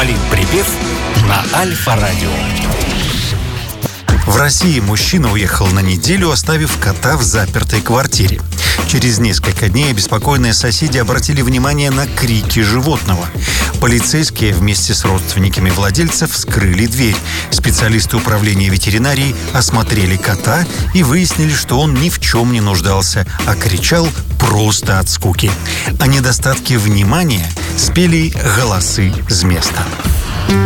Полин-припев на Альфа-радио. В России мужчина уехал на неделю, оставив кота в запертой квартире. Через несколько дней обеспокоенные соседи обратили внимание на крики животного. Полицейские вместе с родственниками владельцев вскрыли дверь. Специалисты управления ветеринарии осмотрели кота и выяснили, что он ни в чем не нуждался, а кричал просто от скуки. О недостатке внимания спели голосы с места.